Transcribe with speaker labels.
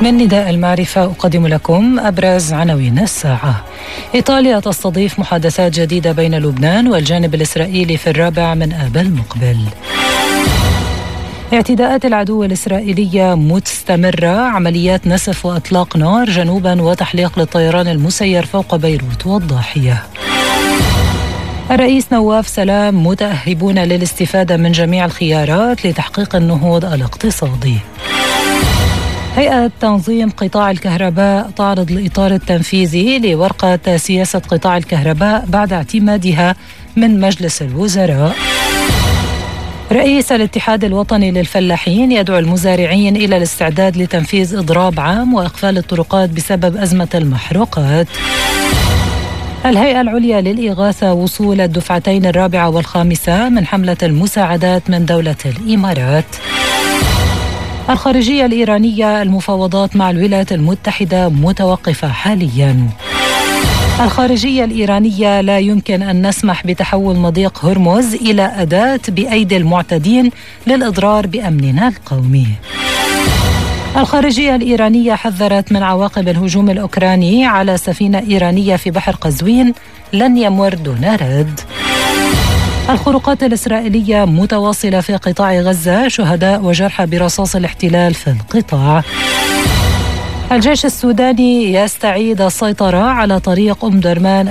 Speaker 1: من نداء المعرفة أقدم لكم أبرز عناوين الساعة. إيطاليا تستضيف محادثات جديدة بين لبنان والجانب الإسرائيلي في 4 من آب المقبل. اعتداءات العدو الإسرائيلية مستمرة، عمليات نسف وإطلاق نار جنوبا وتحليق للطيران المسير فوق بيروت والضاحية. الرئيس نواف سلام متأهبون للاستفادة من جميع الخيارات لتحقيق النهوض الاقتصادي. هيئة تنظيم قطاع الكهرباء تعرض الإطار التنفيذي لورقة سياسة قطاع الكهرباء بعد اعتمادها من مجلس الوزراء. رئيس الاتحاد الوطني للفلاحين يدعو المزارعين إلى الاستعداد لتنفيذ إضراب عام وإقفال الطرقات بسبب أزمة المحروقات. الهيئة العليا للإغاثة وصول الدفعتين 4 و5 من حملة المساعدات من دولة الإمارات. الخارجية الإيرانية، المفاوضات مع الولايات المتحدة متوقفة حالياً. الخارجية الإيرانية: لا يمكن أن نسمح بتحول مضيق هرمز إلى أداة بأيدي المعتدين للإضرار بأمننا القومي. الخارجية الإيرانية حذرت من عواقب الهجوم الأوكراني على سفينة إيرانية في بحر قزوين لن يمر دون رد. الخروقات الإسرائيلية متواصلة في قطاع غزة، شهداء وجرحى برصاص الاحتلال في القطاع. الجيش السوداني يستعيد السيطرة على طريق أم درمان